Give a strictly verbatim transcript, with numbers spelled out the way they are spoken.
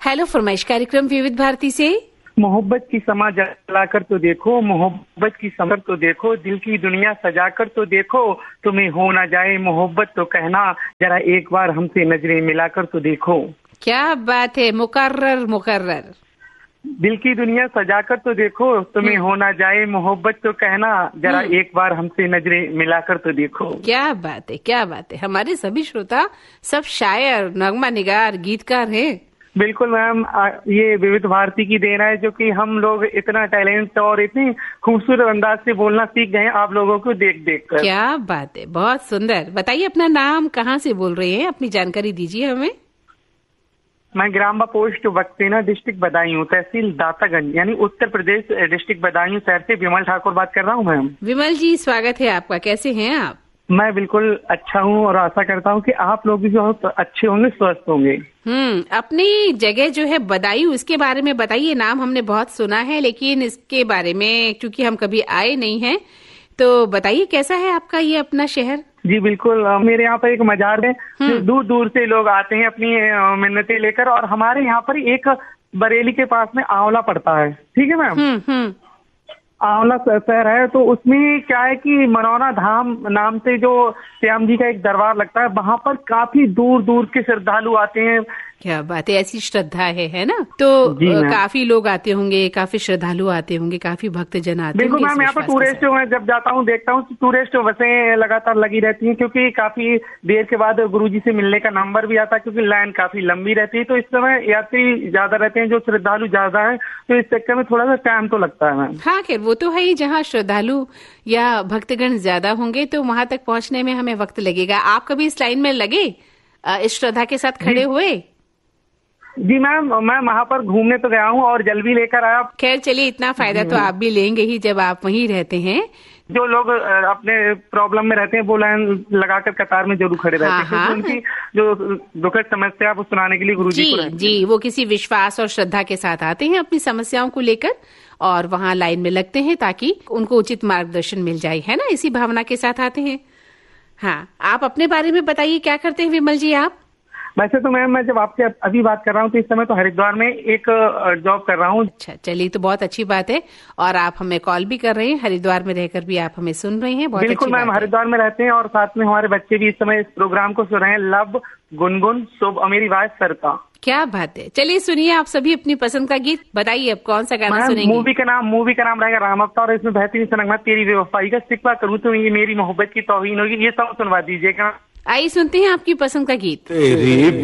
Hello फरमाइश कार्यक्रम विविध भारती से। मोहब्बत की समा जलाकर तो देखो, मोहब्बत की समर तो देखो, दिल की दुनिया सजाकर तो देखो, तुम्हें हो ना जाए मोहब्बत तो कहना, जरा एक बार हमसे नजरें मिलाकर तो देखो। क्या बात है, मुकर्रर मुकर्रर। दिल की दुनिया सजाकर तो देखो, तुम्हें हो ना जाए मोहब्बत तो कहना, जरा एक बार हमसे नजरें मिलाकर तो देखो। क्या बात है, क्या बात है। हमारे सभी श्रोता सब शायर, नगमा निगार, गीतकार हैं। बिल्कुल मैम, ये विविध भारती की देन है जो कि हम लोग इतना टैलेंट और इतनी खूबसूरत अंदाज से बोलना सीख गए हैं आप लोगों को देख देख कर। क्या बात है, बहुत सुंदर। बताइए अपना नाम, कहाँ से बोल रहे हैं, अपनी जानकारी दीजिए हमें। मैं ग्राम पोस्ट बक्सेना डिस्ट्रिक्ट बदायूं, तहसील दातागंज, यानी उत्तर प्रदेश डिस्ट्रिक्ट बदायूं शहर से विमल ठाकुर बात कर रहा हूँ मैम। विमल जी, स्वागत है आपका। कैसे हैं आप? मैं बिल्कुल अच्छा हूँ और आशा करता हूँ कि आप लोग भी बहुत अच्छे होंगे, स्वस्थ होंगे। हम्म अपनी जगह जो है बदायूं, इसके बारे में बताइए। नाम हमने बहुत सुना है, लेकिन इसके बारे में क्योंकि हम कभी आए नहीं हैं, तो बताइए कैसा है आपका ये अपना शहर? जी बिल्कुल, मेरे यहाँ पर एक मजार है जो दूर दूर से लोग आते हैं अपनी मिन्नतें लेकर, और हमारे यहाँ पर एक बरेली के पास में आंवला पड़ता है, ठीक है मैम। आंवला शहर है, तो उसमें क्या है कि मनौरा धाम नाम से जो श्याम जी का एक दरबार लगता है, वहाँ पर काफी दूर दूर के श्रद्धालु आते हैं। क्या बात है, ऐसी श्रद्धा है है ना? तो काफी लोग आते होंगे, काफी श्रद्धालु आते होंगे, काफी भक्तजन आते होंगे। बिल्कुल मैम, यहाँ पर टूरिस्ट मैं जब जाता हूँ देखता हूँ टूरिस्ट बसें लगातार लगी रहती हैं, क्योंकि काफी देर के बाद गुरुजी से मिलने का नंबर भी आता है, क्योंकि लाइन काफी लंबी रहती है। तो इस समय यात्री ज्यादा रहते हैं, जो श्रद्धालु ज्यादा है, तो इस चक्कर में थोड़ा सा टाइम तो लगता है मैम। हाँ खैर, वो तो है ही, जहाँ श्रद्धालु या भक्तगण ज्यादा होंगे तो वहां तक पहुंचने में हमें वक्त लगेगा। आप कभी इस लाइन में लगे, इस श्रद्धा के साथ खड़े हुए? जी मैम, मैं वहाँ पर घूमने तो गया हूँ और जल भी लेकर आया। खैर चलिए, इतना फायदा तो आप भी लेंगे ही जब आप वहीं रहते हैं। जो लोग अपने प्रॉब्लम में रहते हैं वो लाइन लगाकर कतार में जरूर खड़े रहते हैं, क्योंकि उनकी जो दुखद समस्या वो सुनाने के लिए गुरुजी को रहते हैं। जी, वो किसी विश्वास और श्रद्धा के साथ आते हैं अपनी समस्याओं को लेकर, और वहाँ लाइन में लगते हैं ताकि उनको उचित मार्गदर्शन मिल जाए, है ना? इसी भावना के साथ आते हैं। हाँ, आप अपने बारे में बताइए, क्या करते हैं विमल जी आप? वैसे तो मैम, मैं जब आपसे अभी बात कर रहा हूँ तो इस समय तो हरिद्वार में एक जॉब कर रहा हूँ। अच्छा, चलिए तो बहुत अच्छी बात है। और आप हमें कॉल भी कर रहे हैं, हरिद्वार में रहकर भी आप हमें सुन रहे हैं, बहुत बिल्कुल मैम, हरिद्वार में रहते हैं और साथ में हमारे बच्चे भी इस समय इस प्रोग्राम को सुन रहे हैं। लव, गुनगुन, शुभ, मेरी आवाज सरका। क्या बात है। चलिए सुनिए आप सभी अपनी पसंद का गीत। बताइए अब कौन सा गाना सुनेंगे? मूवी का नाम मूवी का नाम रहेगा राम अवतार, और इसमें बेहतरीन सा नगमा तेरी बेवफाई का, सिकवा करूँ तो ये मेरी मोहब्बत की तौहीन होगी, ये सब सुनवा दीजिएगा। आइए सुनते हैं आपकी पसंद का गीत।